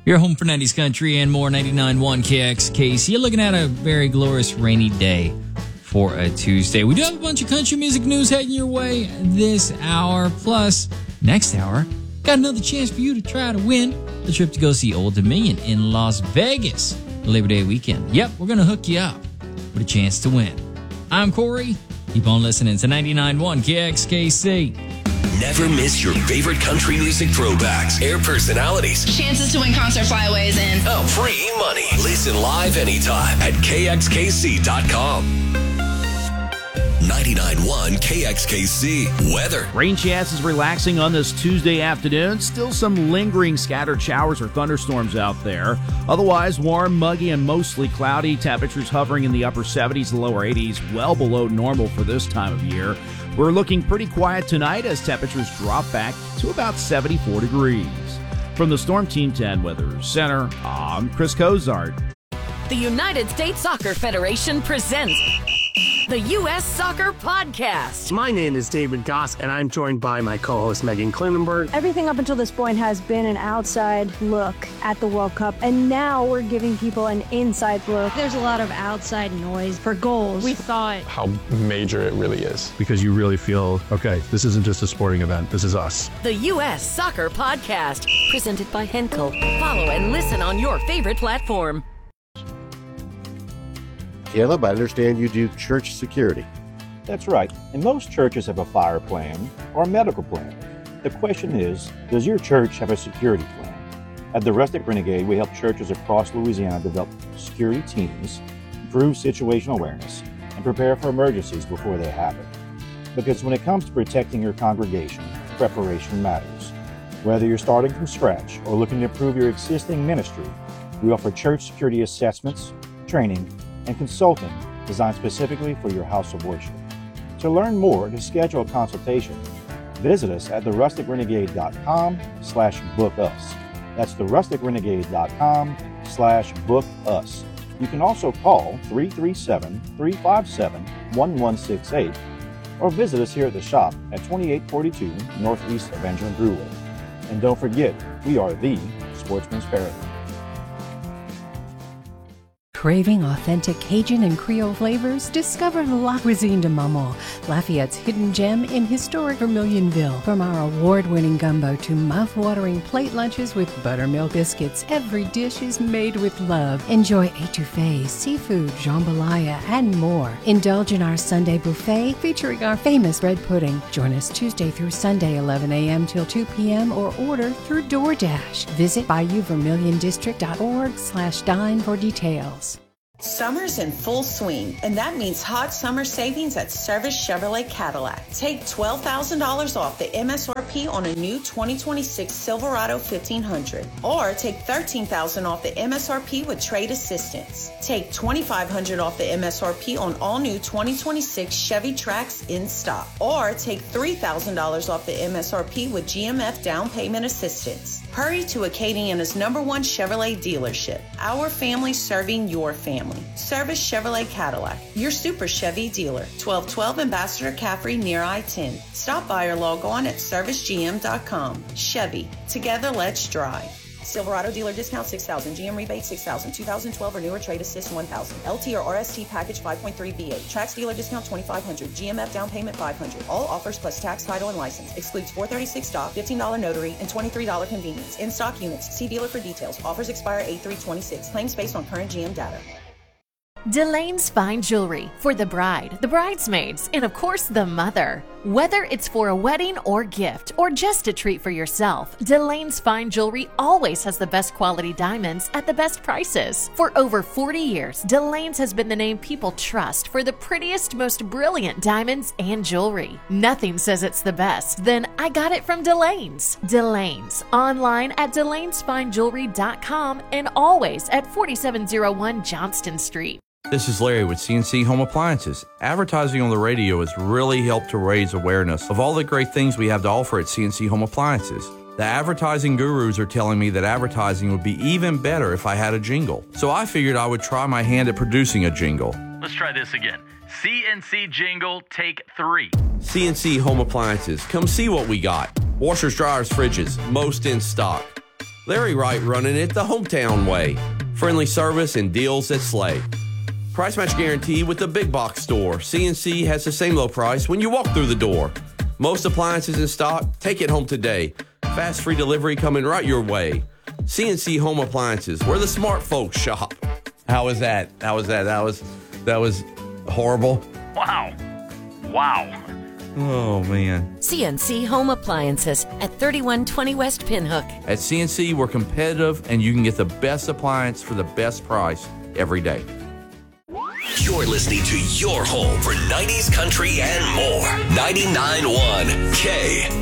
Your home for 90s country and more, 99.1 KXKC. You're looking at a very glorious rainy day for a Tuesday. We do have a bunch of country music news heading your way this hour. Plus, next hour, got another chance for you to try to win the trip to go see Old Dominion in Las Vegas Labor Day weekend. Yep, we're going to hook you up with a chance to win. I'm Corey. Keep on listening to 99.1 KXKC. Never miss your favorite country music throwbacks, air personalities, chances to win concert flyaways, and free money. Listen live anytime at KXKC.com. 99.1 KXKC weather. Rain chances relaxing on this Tuesday afternoon. Still some lingering scattered showers or thunderstorms out there. Otherwise, warm, muggy, and mostly cloudy. Temperatures hovering in the upper 70s and lower 80s, well below normal for this time of year. We're looking pretty quiet tonight as temperatures drop back to about 74 degrees. From the Storm Team 10 Weather Center, I'm Chris Cozart. The United States Soccer Federation presents the U.S. Soccer Podcast. My name is David Goss, and I'm joined by my co-host Megan Klinenberg. Everything up until this point has been an outside look at the World Cup, and now we're giving people an inside look. There's a lot of outside noise for goals. We thought how major it really is. Because you really feel, okay, this isn't just a sporting event, this is us. The U.S. Soccer Podcast, presented by Henkel. Follow and listen on your favorite platform. Caleb, I understand you do church security. That's right, and most churches have a fire plan or a medical plan. The question is, does your church have a security plan? At the Rustic Renegade, we help churches across Louisiana develop security teams, improve situational awareness, and prepare for emergencies before they happen. Because when it comes to protecting your congregation, preparation matters. Whether you're starting from scratch or looking to improve your existing ministry, we offer church security assessments, training, and consulting designed specifically for your house of worship. To learn more and to schedule a consultation, visit us at therusticrenegade.com/book-us. That's therusticrenegade.com/book-us. You can also call 337-357-1168 or visit us here at the shop at 2842 Northeast Benjamin Brewway. And don't forget, we are the Sportsman's Paradise. Craving authentic Cajun and Creole flavors? Discover La Cuisine de Maman, Lafayette's hidden gem in historic Vermilionville. From our award-winning gumbo to mouth-watering plate lunches with buttermilk biscuits, every dish is made with love. Enjoy etouffee, seafood, jambalaya, and more. Indulge in our Sunday buffet featuring our famous bread pudding. Join us Tuesday through Sunday, 11 a.m. till 2 p.m. or order through DoorDash. Visit BayouVermilionDistrict.org/dine for details. Summer's in full swing, and that means hot summer savings at Service Chevrolet Cadillac. Take $12,000 off the MSRP on a new 2026 Silverado 1500, or take $13,000 off the MSRP with trade assistance. Take $2,500 off the MSRP on all new 2026 Chevy Trax in stock, or take $3,000 off the MSRP with GMF down payment assistance. Hurry to Acadiana's #1 Chevrolet dealership. Our family serving your family. Service Chevrolet Cadillac, your super Chevy dealer. 1212 Ambassador Caffrey near I-10. Stop by or log on at servicegm.com. Chevy, together let's drive. Silverado dealer discount $6,000, GM rebate $6,000, 2012 or newer trade assist $1,000, LT or RST package 5.3 V8, Trax dealer discount $2,500, GMF down payment $500. All offers plus tax, title, and license. Excludes $436 stock, $15 notary, and $23 convenience. In stock units. See dealer for details. Offers expire 8/3/26. Claims based on current GM data. Delane's Fine Jewelry for the bride, the bridesmaids, and of course the mother. Whether it's for a wedding or gift or just a treat for yourself, Delane's Fine Jewelry always has the best quality diamonds at the best prices. For over 40 years, Delane's has been the name people trust for the prettiest, most brilliant diamonds and jewelry. Nothing says it's the best, then I got it from Delane's. Delane's, online at delanesfinejewelry.com and always at 4701 Johnston Street. This is Larry with CNC Home Appliances. Advertising on the radio has really helped to raise awareness of all the great things we have to offer at CNC Home Appliances. The advertising gurus are telling me that advertising would be even better if I had a jingle. So I figured I would try my hand at producing a jingle. Let's try this again. CNC jingle, take 3. CNC Home Appliances. Come see what we got. Washers, dryers, fridges, most in stock. Larry Wright running it the hometown way. Friendly service and deals that slay. Price match guarantee with the big box store. CNC has the same low price when you walk through the door. Most appliances in stock, take it home today. Fast free delivery coming right your way. CNC Home Appliances, where the smart folks shop. How was that? That was horrible. Wow. Oh, man. CNC Home Appliances at 3120 West Pinhook. At CNC, we're competitive, and you can get the best appliance for the best price every day. You're listening to your home for 90s country and more. 99.1 K.